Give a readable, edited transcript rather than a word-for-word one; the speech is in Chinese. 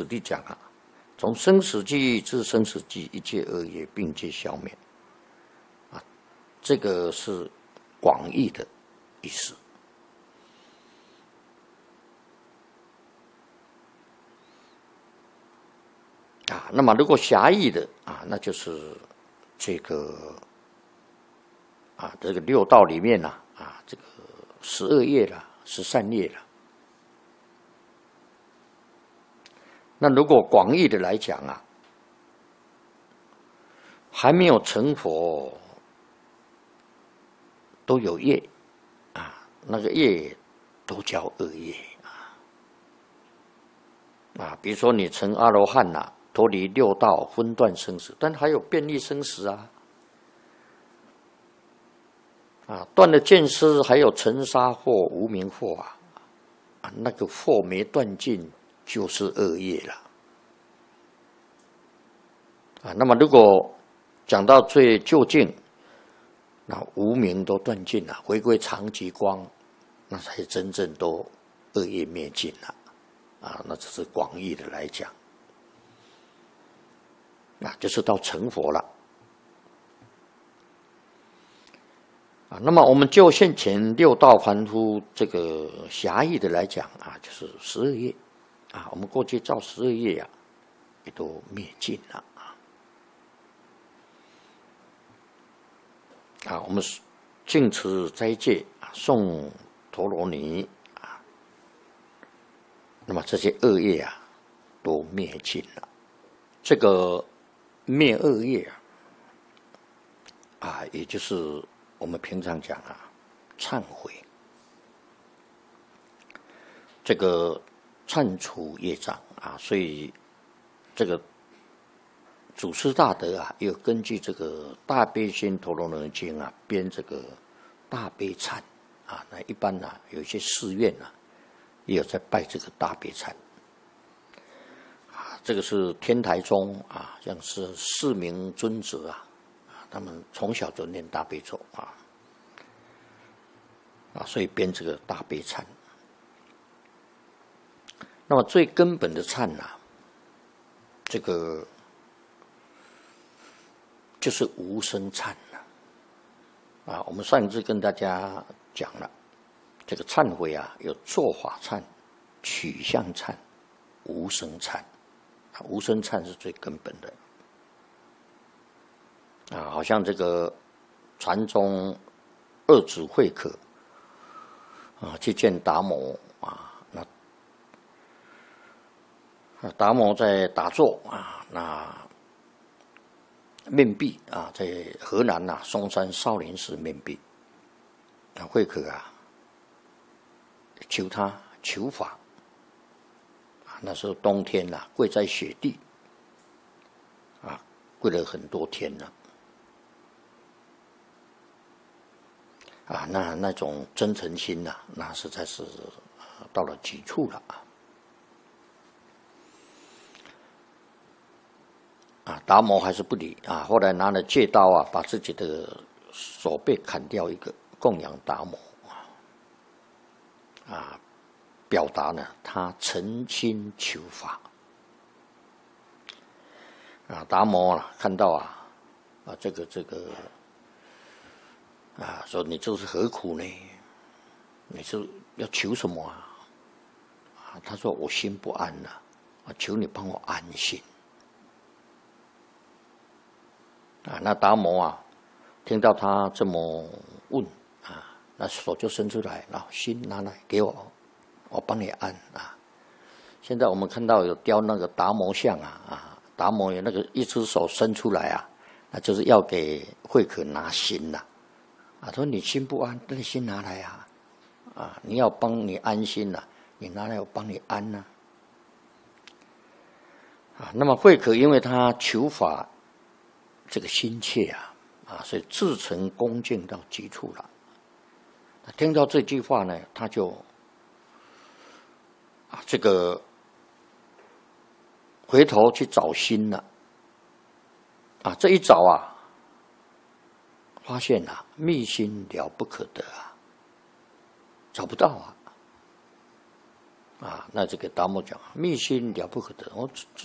地讲啊，从生死际至生死际，一切恶业并皆消灭。啊，这个是广义的意思。啊，那么如果狭义的啊，那就是这个啊，这个六道里面啊，这个12业啦，13业啦。那如果广义的来讲啊，还没有成佛，都有业啊，那个业都叫恶业啊。比如说你成阿罗汉啦，脱离六道，分断生死，但还有遍历生死啊。断了见思，还有尘沙惑、无明惑啊，那个惑没断尽，就是恶业了。那么如果讲到最究竟，那无明都断尽了，回归常寂光，那才真正都恶业灭尽了。那这是广义的来讲，就是到成佛了。那么我们就现前六道凡夫这个狭义的来讲就是12业我们过去造12业也都灭尽了我们净持斋戒诵陀罗尼那么这些恶业都灭尽了。这个灭恶业也就是我们平常讲忏悔，这个忏除业障所以这个祖师大德又根据这个大悲心陀罗尼经编这个大悲忏那一般有一些寺院也有在拜这个大悲忏这个是天台宗像是4名尊者他们从小就念大悲咒所以编这个大悲忏。那么最根本的忏这个就是无生忏我们上一次跟大家讲了，这个忏悔有做法忏、取向忏、无生忏无生忏是最根本的好像这个传中二祖慧可去见达摩那达摩在打坐那面壁在河南嵩山少林寺面壁慧可求他求法那时候冬天跪在雪地跪了很多天了那种真诚心那实在是到了极处了达摩还是不理后来拿了戒刀把自己的手背砍掉一个供养达摩表达呢他诚心求法达摩看到这个说你这是何苦呢？你是要求什么他说我心不安求你帮我安心那达摩听到他这么问那手就伸出来，然后心拿来给我，我帮你安现在我们看到有雕那个达摩像达摩有那个一只手伸出来那就是要给慧可拿心他说你心不安，那你心拿来你要帮你安心你拿来我帮你安那么慧可因为他求法这个心切所以至诚恭敬到极处了。听到这句话呢，他就这个回头去找心了这一找发现密心了不可得找不到那这个达摩讲密心了不可得，